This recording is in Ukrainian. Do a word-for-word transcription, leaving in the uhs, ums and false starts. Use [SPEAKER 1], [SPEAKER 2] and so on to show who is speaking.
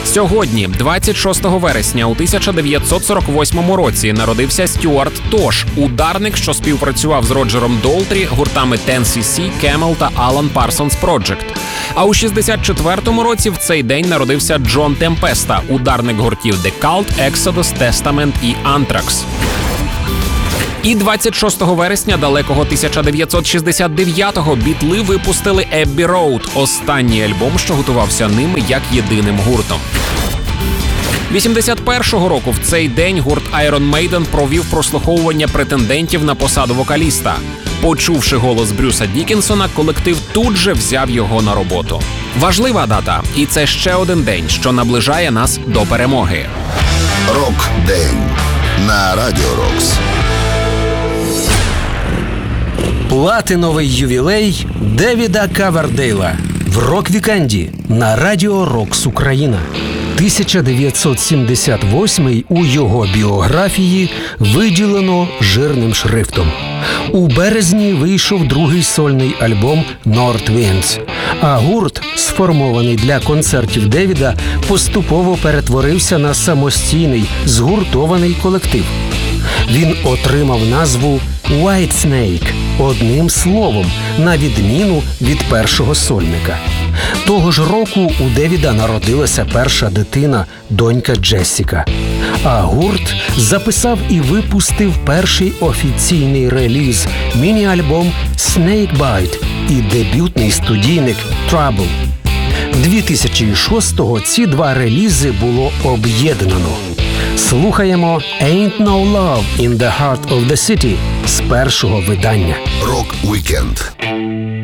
[SPEAKER 1] Сьогодні, двадцять шостого вересня у тисяча дев'ятсот сорок восьмому році, народився Стюарт Тош, ударник, що співпрацював з Роджером Долтрі, гуртами Ten сі сі, Camel та Alan Parsons Project. А у шістдесят четвертому році в цей день народився Джон Темпеста, ударник гуртів The Cult, Exodus, Testament і Anthrax. І двадцять шостого вересня далекого тисяча дев'ятсот шістдесят дев'ятого Бітли випустили Abbey Road, останній альбом, що готувався ними як єдиним гуртом. вісімдесят першого року в цей день гурт Iron Maiden провів прослуховування претендентів на посаду вокаліста. Почувши голос Брюса Дікінсона, колектив тут же взяв його на роботу. Важлива дата, і це ще один день, що наближає нас до перемоги.
[SPEAKER 2] Рок-день на Радіо Рокс.
[SPEAKER 3] Платиновий ювілей Девіда Ковердейла в рок-вікенді на Радіо Рокс Україна. тисяча дев'ятсот сімдесят восьмий у його біографії виділено жирним шрифтом. У березні вийшов другий сольний альбом «North Winds», а гурт, сформований для концертів Девіда, поступово перетворився на самостійний, згуртований колектив. Він отримав назву «Whitesnake» одним словом, на відміну від першого сольника. Того ж року у Девіда народилася перша дитина, донька Джессіка. А гурт записав і випустив перший офіційний реліз – міні-альбом «Snakebite» і дебютний студійник «Trouble». дві тисячі шостого ці два релізи було об'єднано. Слухаємо «Ain't No Love in the Heart of the City» з першого видання.
[SPEAKER 2] Рок-вікенд.